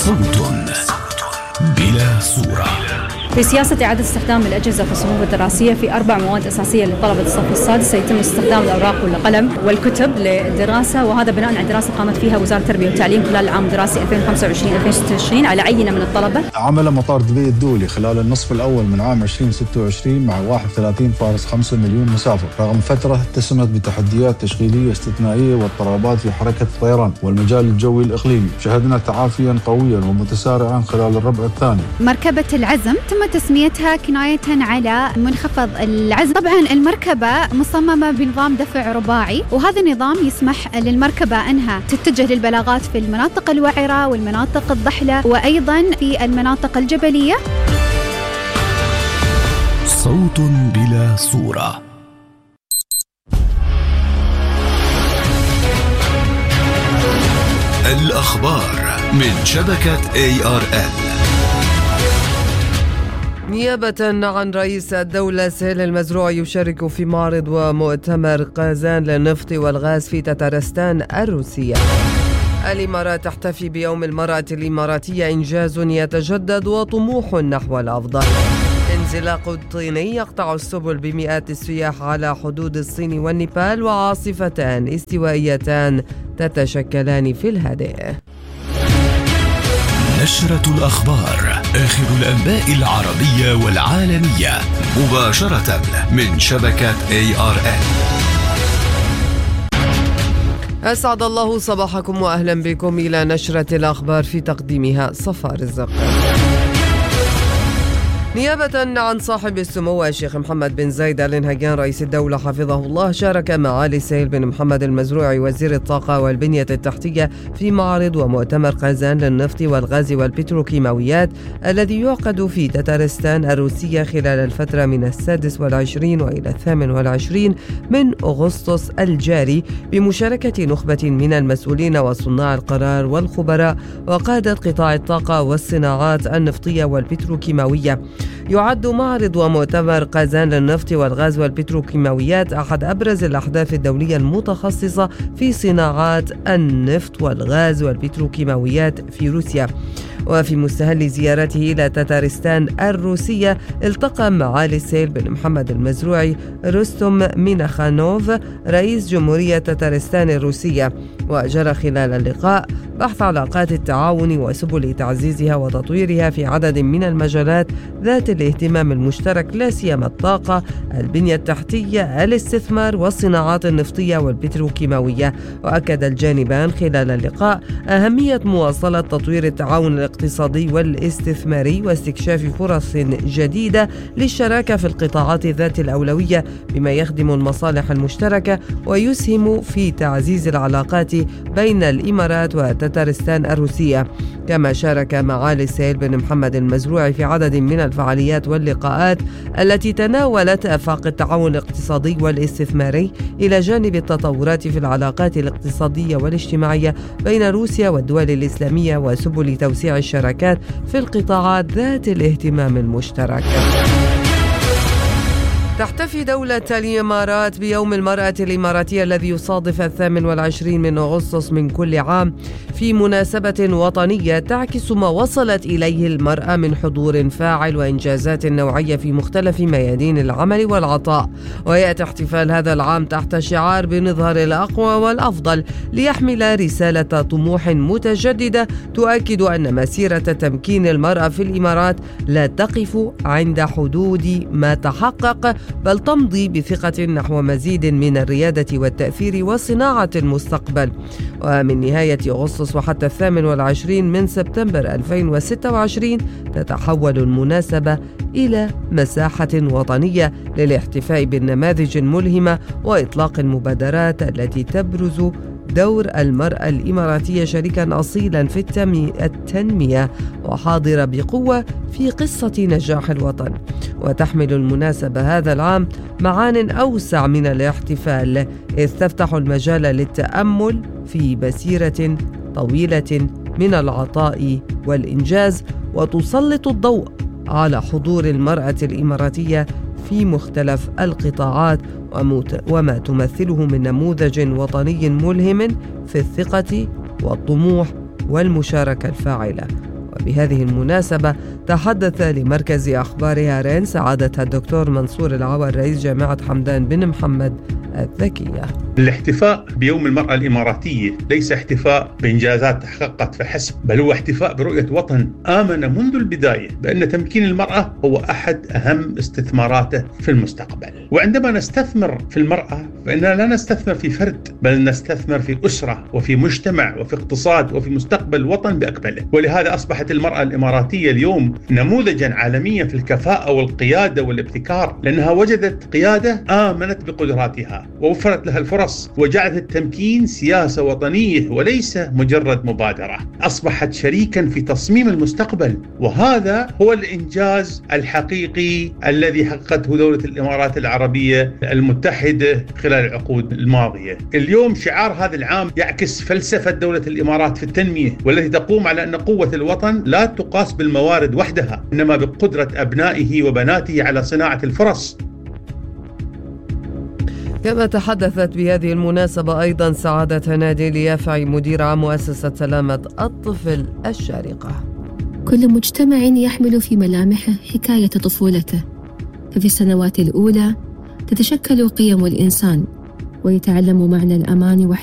صوت بلا صورة. في سياسة إعادة استخدام الأجهزة في الصفوف الدراسية في 4 مواد أساسية لطلبة الصف السادس سيتم استخدام الأوراق والقلم والكتب للدراسة، وهذا بناء على دراسة قامت فيها وزارة التربية والتعليم خلال العام الدراسي 2025-2026 على عينة من الطلبة. عمل مطار دبي الدولي خلال النصف الأول من عام 2026 مع 31.5 مليون مسافر رغم فترة اتسمت بتحديات تشغيلية استثنائية واضطرابات في حركة الطيران والمجال الجوي الإقليمي. شهدنا تعافيا قويا ومتسارعا خلال الربع الثاني. مركبة العزم تم تسميتها كناية على منخفض العزم. طبعا المركبة مصممة بنظام دفع رباعي، وهذا النظام يسمح للمركبة أنها تتجه للبلاغات في المناطق الوعرة والمناطق الضحلة وأيضا في المناطق الجبلية. صوت بلا صورة. الأخبار من شبكة ARN. نيابة عن رئيس الدولة سهيل المزروعي يشارك في معرض ومؤتمر قازان للنفط والغاز في تتارستان الروسية. الإمارات تحتفي بيوم المرأة الإماراتية، إنجاز يتجدد وطموح نحو الأفضل. انزلاق طيني يقطع السبل بمئات السياح على حدود الصين والنيبال، وعاصفتان استوائيتان تتشكلان في الهادئ. نشرة الأخبار، آخر الأنباء العربية والعالمية مباشرة من شبكة ARN. أسعد الله صباحكم وأهلا بكم إلى نشرة الأخبار في تقديمها صفاء رزق. نيابة عن صاحب السمو الشيخ محمد بن زايد آل نهيان رئيس الدولة حفظه الله، شارك معالي سهيل بن محمد المزروعي وزير الطاقة والبنية التحتية في معرض ومؤتمر قازان للنفط والغاز والبتروكيماويات الذي يعقد في تتارستان الروسية خلال الفترة من 26 وإلى 28 من أغسطس الجاري، بمشاركة نخبة من المسؤولين وصناع القرار والخبراء وقادة قطاع الطاقة والصناعات النفطية والبتروكيماوية. يعد معرض ومؤتمر قازان للنفط والغاز والبتروكيماويات أحد أبرز الأحداث الدولية المتخصصة في صناعات النفط والغاز والبتروكيماويات في روسيا. وفي مستهل زيارته إلى تتارستان الروسية، التقى معالي سهيل بن محمد المزروعي رستم مينخانوف رئيس جمهورية تتارستان الروسية، وجرى خلال اللقاء بحث علاقات التعاون وسبل تعزيزها وتطويرها في عدد من المجالات ذات الاهتمام المشترك، لا سيما الطاقة، البنية التحتية، الاستثمار والصناعات النفطية والبتروكيماوية. وأكد الجانبان خلال اللقاء أهمية مواصلة تطوير التعاون الاقتصادي والاستثماري واستكشاف فرص جديدة للشراكة في القطاعات ذات الأولوية بما يخدم المصالح المشتركة ويسهم في تعزيز العلاقات بين الإمارات وتتارستان الروسية. كما شارك معالي سهيل بن محمد المزروعي في عدد من الفعاليات واللقاءات التي تناولت آفاق التعاون الاقتصادي والاستثماري إلى جانب التطورات في العلاقات الاقتصادية والاجتماعية بين روسيا والدول الإسلامية وسبل توسيع الشراكات في القطاعات ذات الاهتمام المشترك. تحتفي دولة الإمارات بيوم المرأة الإماراتية الذي يصادف 28 من أغسطس من كل عام في مناسبة وطنية تعكس ما وصلت إليه المرأة من حضور فاعل وإنجازات نوعية في مختلف ميادين العمل والعطاء. ويأتي احتفال هذا العام تحت شعار بنظهر الأقوى والأفضل، ليحمل رسالة طموح متجددة تؤكد أن مسيرة تمكين المرأة في الإمارات لا تقف عند حدود ما تحقق، بل تمضي بثقة نحو مزيد من الريادة والتأثير وصناعة المستقبل. ومن نهاية أغسطس وحتى 28 من سبتمبر 2026 تتحول المناسبة إلى مساحة وطنية للاحتفاء بالنماذج الملهمة وإطلاق المبادرات التي تبرز دور المرأة الإماراتية شريكا أصيلا في التنمية وحاضرة بقوة في قصة نجاح الوطن. وتحمل المناسبة هذا العام معان أوسع من الاحتفال، إذ تفتح المجال للتأمل في مسيرة طويلة من العطاء والإنجاز، وتسلط الضوء على حضور المرأة الإماراتية في مختلف القطاعات وما تمثله من نموذج وطني ملهم في الثقة والطموح والمشاركة الفاعلة. وبهذه المناسبة تحدث لمركز أخبار هارين سعادة الدكتور منصور العوار رئيس جامعة حمدان بن محمد الذكية. الاحتفاء بيوم المرأة الإماراتية ليس احتفاء بإنجازات تحققت فحسب، بل هو احتفاء برؤية وطن آمن منذ البداية بأن تمكين المرأة هو أحد أهم استثماراته في المستقبل. وعندما نستثمر في المرأة فإننا لا نستثمر في فرد، بل نستثمر في أسرة وفي مجتمع وفي اقتصاد وفي مستقبل وطن بأكمله. ولهذا أصبحت المرأة الإماراتية اليوم نموذجا عالميا في الكفاءة والقيادة والابتكار، لأنها وجدت قيادة آمنت بقدراتها ووفرت لها الفرص وجعلت التمكين سياسة وطنية وليس مجرد مبادرة. أصبحت شريكا في تصميم المستقبل، وهذا هو الإنجاز الحقيقي الذي حققته دولة الإمارات العربية المتحدة خلال العقود الماضية. اليوم شعار هذا العام يعكس فلسفة دولة الإمارات في التنمية، والتي تقوم على أن قوة الوطن لا تقاس بالموارد وحدها، إنما بقدرة أبنائه وبناته على صناعة الفرص. كما تحدثت بهذه المناسبة أيضا سعادة نادي اليافعي مدير عام مؤسسة سلامة الطفل الشارقة. كل مجتمع يحمل في ملامحه حكاية طفولته، ففي السنوات الأولى تتشكل قيم الإنسان ويتعلم معنى الأمان